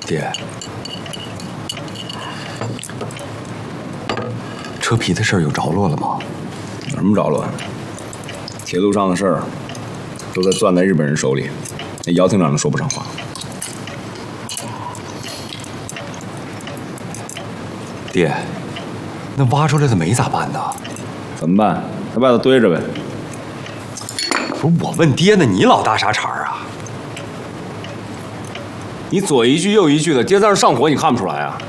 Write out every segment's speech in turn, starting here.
爹，车皮的事儿有着落了吗？ 有什么着落？铁路上的事儿都在攥在日本人手里，那姚厅长都说不上话。 爹，那挖出来的煤咋办呢？ 怎么办？在外头堆着呗。 不是我问爹呢，你老搭啥茬啊？ 你左一句右一句的，爹在这上火，你看不出来啊？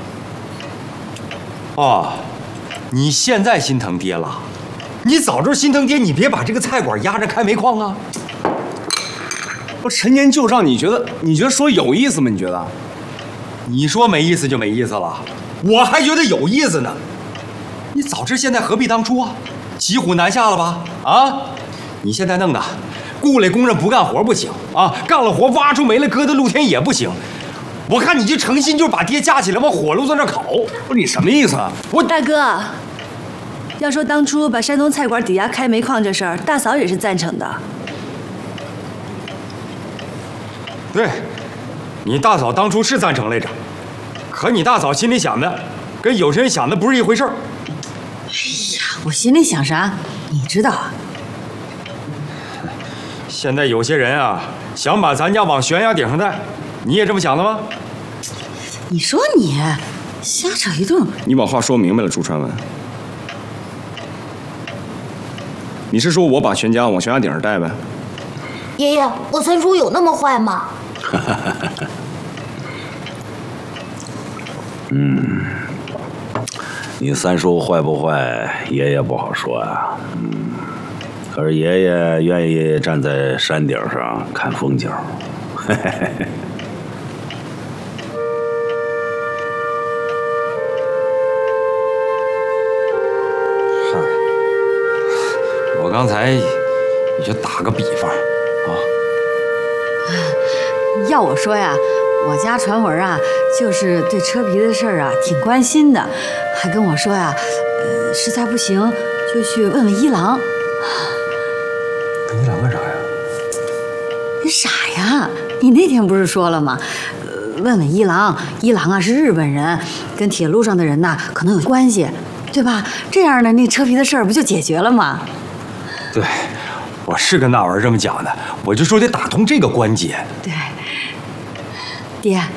哦，你现在心疼爹了？你早知道心疼爹，你别把这个菜馆压着开煤矿啊！ 不，陈年旧账，你觉得说有意思吗？你觉得？ 你说没意思就没意思了，我还觉得有意思呢。你早知现在何必当初啊？骑虎难下了吧？啊！你现在弄的，雇来工人不干活不行啊，干了活挖出煤来搁在露天也不行。我看你这诚心就是把爹架起来往火炉子那烤。 不是你什么意思啊？ 我大哥，要说当初把山东菜馆抵押开煤矿这事儿，大嫂也是赞成的。 对，你大嫂当初是赞成来着，可你大嫂心里想的跟有些人想的不是一回事儿。 哎呀，我心里想啥，你知道啊？ 现在有些人啊，想把咱家往悬崖顶上带，你也这么想的吗？ 你说你瞎扯一通。 你把话说明白了，朱传文。你是说我把全家往悬崖顶上带呗？ 爷爷，我三叔有那么坏吗？ 你三叔坏不坏，爷爷不好说呀。可是爷爷愿意站在山顶上看风景。 我刚才也就打个比方啊。 要我说呀，我家传闻啊，就是对车皮的事儿啊挺关心的，还跟我说呀，实在不行就去问问一郎。 问一郎干啥呀？ 你傻呀？你那天不是说了吗？问问一郎，一郎啊是日本人，跟铁路上的人呐可能有关系，对吧？这样呢，那车皮的事儿不就解决了吗？ 对，我是跟那玩意儿这么讲的，我就说得打通这个关节。 对，爹，